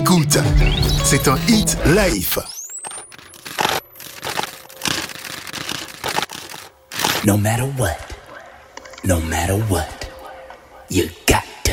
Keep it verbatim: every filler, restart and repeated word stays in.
écoute, c'est un hit live. No matter what, no matter what, you